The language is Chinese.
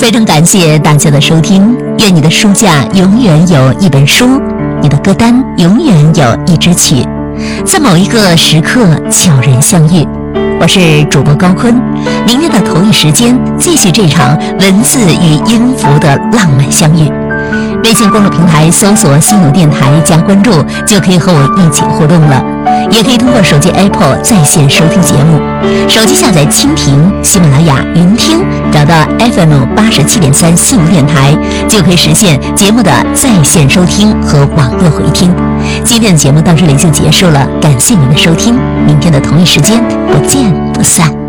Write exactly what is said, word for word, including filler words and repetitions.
非常感谢大家的收听，愿你的书架永远有一本书，你的歌单永远有一支曲，在某一个时刻悄然相遇。我是主播高坤，明天的同一时间继续这场文字与音符的浪漫相遇。微信公众平台搜索西努电台加关注，就可以和我一起互动了。也可以通过手机 Apple 在线收听节目，手机下载蜻蜓、喜马拉雅、云听，找到 F M 八十七点三西努电台，就可以实现节目的在线收听和网络回听。今天的节目到这里就结束了，感谢您的收听，明天的同一时间不见不散。